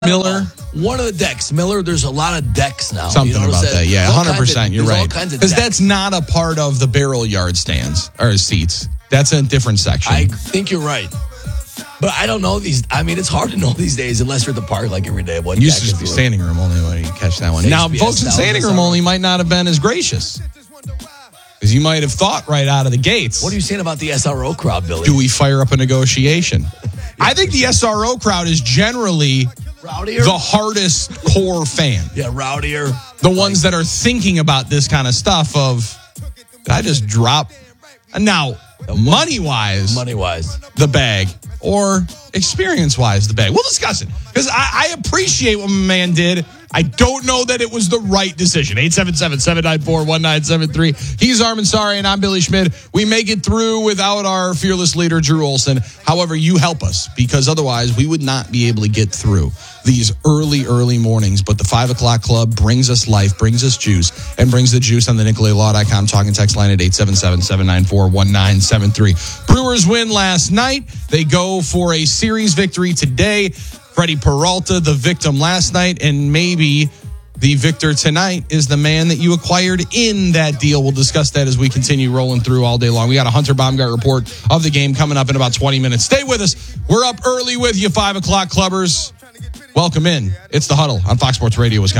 Miller? One of the decks. Miller, there's a lot of decks now. Something about that. Yeah, 100%. You're right. Because That's that's not a part of the barrel yard stands or seats. That's a different section. I think you're right. But I don't know these. I mean, it's hard to know these days unless you're at the park like every day. What used to be standing room only when you catch that one. Now, folks in standing room only might not have been as gracious. Because you might have thought right out of the gates. What are you saying about the SRO crowd, Billy? Do we fire up a negotiation? I think the SRO crowd is generally rowdier? The hardest core fan. Yeah, rowdier. The ones that are thinking about this kind of stuff of, did I just drop? Now, money-wise, the bag, or experience-wise, the bag. We'll discuss it, because I appreciate what my man did. I don't know that it was the right decision. 877-794-1973. He's Armin Sari, and I'm Billy Schmidt. We make it through without our fearless leader, Drew Olson. However, you help us, because otherwise we would not be able to get through these early mornings. But the 5 o'clock club brings us life, brings us juice, and brings the juice on the NicolaLaw.com talking text line at 877-794-1973. Brewers win last night. They go for a series victory today. Freddie Peralta, the victim last night, and maybe the victor tonight is the man that you acquired in that deal. We'll discuss that as we continue rolling through all day long. We got a Hunter Baumgart report of the game coming up in about 20 minutes. Stay with us. We're up early with you, 5 o'clock clubbers. Welcome in. It's The Huddle on Fox Sports Radio, Wisconsin.